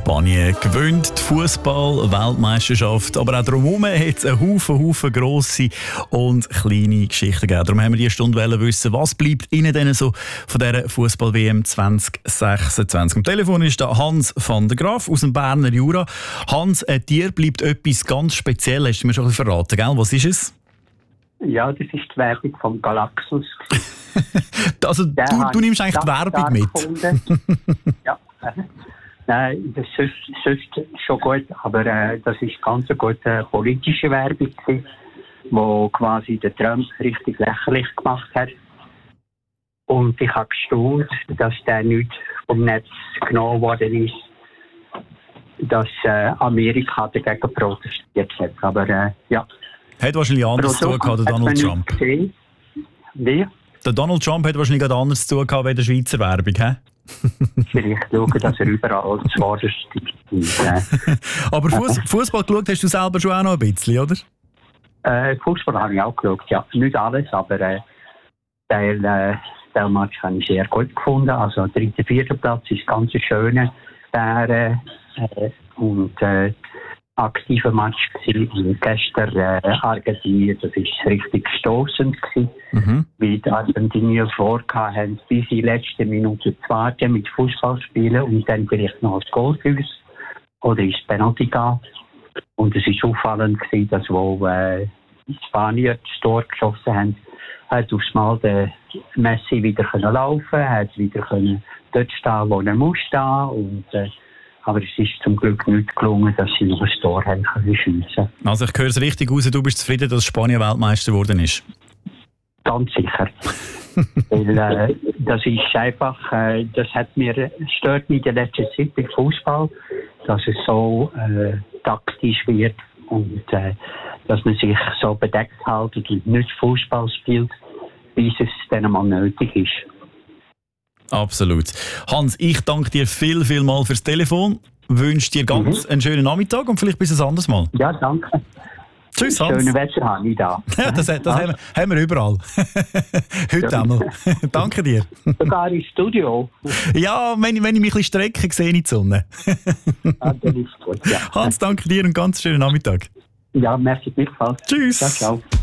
Spanien gewinnt die Fußball-Weltmeisterschaft, aber auch drumherum hat es einen Haufen grosse und kleine Geschichten gegeben. Darum haben wir diese Stunde wissen, was bleibt Ihnen denn so von dieser Fußball-WM 2026. Am Telefon ist da Hans van der Graaf aus dem Berner Jura. Hans, dir bleibt etwas ganz Spezielles, hast du mir schon ein bisschen verraten, gell? Was ist es? Ja, das ist die Werbung vom Galaxus. Also du nimmst eigentlich die Werbung mit? Ja. Nein, das ist sonst schon gut, aber das ist ganz eine gute politische Werbung gewesen, wo quasi der Trump richtig lächerlich gemacht hat. Und ich habe gestaunt, dass der nicht vom Netz genommen worden ist, dass Amerika dagegen protestiert hat. Aber ja. Hat wahrscheinlich anders zu tun gehabt, der Donald Trump. Wie? Der Donald Trump hat wahrscheinlich anders zu tun gehabt wie der Schweizer Werbung, hä? Vielleicht schauen, dass er überall zuvorderst ist. Aber Fußball geschaut hast du selber schon auch noch ein bisschen, oder? Fußball habe ich auch geschaut, ja. Nicht alles, aber der Match habe ich sehr gut gefunden. Also der 3. 4. Platz ist ganz schön. Und aktiver Match gewesen. Und gestern Argentinien, das ist richtig stossend gewesen, wie die Argentinier vorgehabt haben, bis in die letzte Minute zu warten mit Fußball spielen und dann vielleicht noch das Goal für uns oder ins Penalty gehen. Und es ist auffallend gewesen, dass wo die Spanier das Tor geschossen haben, hat aufs Mal der Messi wieder laufen können, hat wieder dort stehen, wo er muss stehen. Und aber es ist zum Glück nicht gelungen, dass sie noch ein Tor haben schiessen. Also ich höre es richtig raus, du bist zufrieden, dass Spanien Weltmeister geworden ist? Ganz sicher. Weil das ist einfach, das stört mich in der letzten Zeit beim Fußball, dass es so taktisch wird und dass man sich so bedeckt hält und nicht Fußball spielt, bis es dann mal nötig ist. Absolut. Hans, ich danke dir viel mal fürs Telefon. Wünsche dir ganz einen schönen Nachmittag und vielleicht bis ein anderes Mal. Ja, danke. Tschüss, Hans. Schönes Wetter habe ich da. Ja, das haben wir überall. Heute einmal. Danke dir. Sogar im Studio. Ja, wenn ich mich ein bisschen strecke, sehe ich die Sonne. Dann ist gut, ja. Hans, danke dir und ganz schönen Nachmittag. Ja, merci gleichfalls. Tschüss. Ciao.